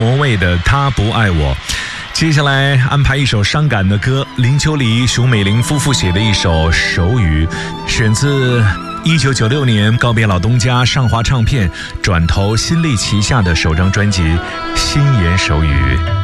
莫文蔚的《他不爱我》。接下来安排一首伤感的歌，林秋离、熊美玲夫妇写的一首《手语》，选自1996年告别老东家上华唱片，转投新力旗下的首张专辑《心言手语》。